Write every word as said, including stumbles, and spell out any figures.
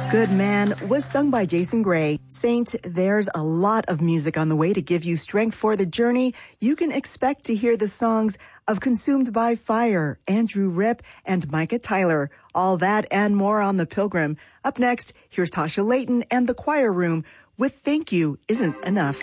Good Man was sung by Jason Gray. Saint, there's a lot of music on the way to give you strength for the journey. You can expect to hear the songs of Consumed by Fire, Andrew Ripp, and Micah Tyler. All that and more on The Pilgrim. Up next, here's Tasha Layton and the Choir Room with Thank You Isn't Enough.